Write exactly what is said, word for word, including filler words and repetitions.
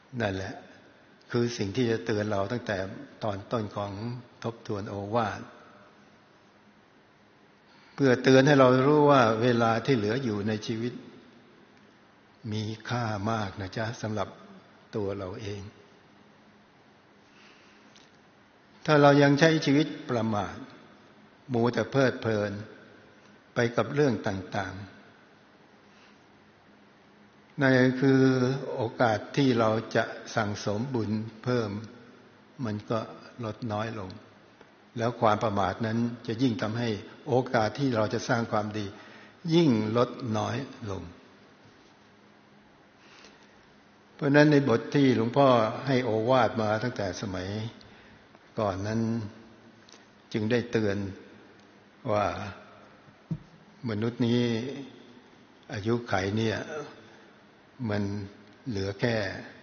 นั่นแหละคือสิ่งที่จะเตือนเราตั้งแต่ตอนต้นของทบทวนโอวาทเพื่อเตือนให้เรารู้ว่าเวลาที่เหลืออยู่ในชีวิตมีค่ามากนะจ๊ะสำหรับตัวเราเองถ้าเรายังใช้ชีวิตประมาทมัวแต่เพลิดเพลินไปกับเรื่องต่างๆนั่นคือโอกาสที่เราจะสั่งสมบุญเพิ่มมันก็ลดน้อยลงแล้วความประมาทนั้นจะยิ่งทำให้โอกาสที่เราจะสร้างความดียิ่งลดน้อยลงเพราะนั้นในบทที่หลวงพ่อให้โอวาทมาตั้งแต่สมัยก่อนนั้นจึงได้เตือนว่ามนุษย์นี้อายุไขเนี่ยมันเหลือแค่